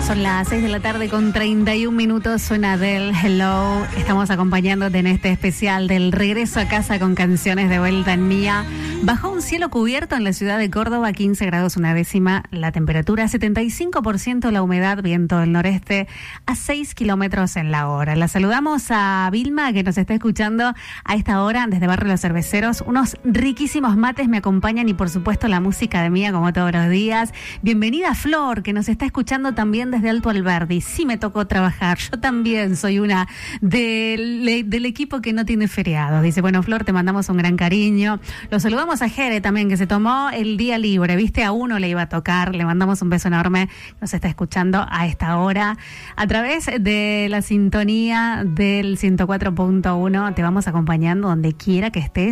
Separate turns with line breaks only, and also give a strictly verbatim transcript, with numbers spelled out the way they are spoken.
Son las seis de la tarde con treinta y un minutos, suena Adele, Hello. Estamos acompañándote en este especial del regreso a casa con canciones de vuelta en Mía. Bajo un cielo cubierto en la ciudad de Córdoba, quince grados una décima, la temperatura setenta y cinco por ciento, la humedad, viento del noreste a seis kilómetros en la hora. La saludamos a Vilma, que nos está escuchando a esta hora desde Barrio Los Cerveceros. Unos riquísimos mates me acompañan y por supuesto la música de Mía como todos los días. Bienvenida Flor, que nos está escuchando también desde Alto Alberdi. Sí me tocó trabajar, yo también soy una del, del equipo que no tiene feriados. Dice, bueno Flor, te mandamos un gran cariño. Lo saludamos a Jere también, que se tomó el día libre, viste, a uno le iba a tocar. Le mandamos un beso enorme, nos está escuchando a esta hora a través de la sintonía del ciento cuatro punto uno. Te vamos acompañando donde quiera que estés.